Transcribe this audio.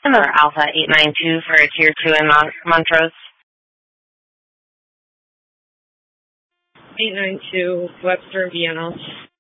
Another Alpha 892 for a Tier 2 in Montrose. 892, Webster, Vienna.